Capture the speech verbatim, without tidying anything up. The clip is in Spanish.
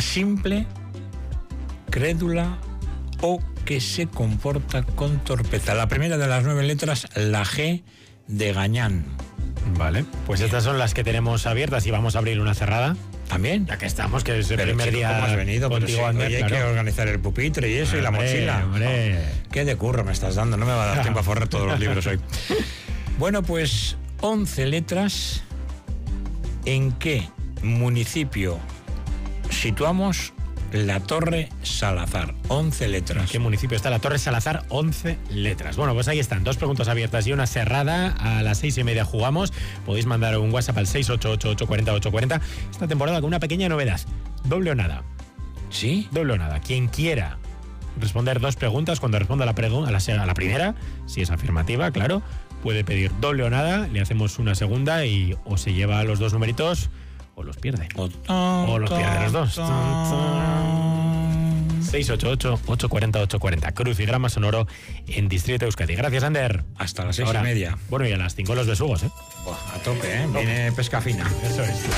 simple, crédula o que se comporta con torpeza. La primera de las nueve letras, la G de gañán. Vale, pues estas son las que tenemos abiertas y vamos a abrir una cerrada. ¿También? Ya que estamos, que es el Pero primer chico, día ¿cómo has venido? contigo, Pero sí, Ander, oye, hay claro. que organizar el pupitre y eso, hombre, y la mochila. Hombre. Oh, qué de curro me estás dando, no me va a dar tiempo a forrar todos los libros hoy. Bueno, pues once letras. ¿En qué municipio situamos la Torre Salazar? once letras. ¿En qué municipio está la Torre Salazar? once letras. Bueno, pues ahí están, dos preguntas abiertas y una cerrada. A las seis y media jugamos. Podéis mandar un WhatsApp al seis ocho ocho, ocho cuatro cero, ocho cuatro cero. Esta temporada con una pequeña novedad. Doble o nada. ¿Sí? Doble o nada. Quien quiera responder dos preguntas, cuando responda a la, pregu- a la, se- a la primera, si es afirmativa, claro, puede pedir doble o nada, le hacemos una segunda y o se lleva los dos numeritos o los pierde. O, O los pierde los dos. seis ocho ocho, ocho cuatro cero, ocho cuatro cero. Crucigrama sonoro en Distrito Euskadi. Gracias, Ander. hasta las seis Ahora, y media. Bueno, y a las cinco los besugos, ¿eh? Buah, a tope, ¿eh? Viene pesca fina. Eso es.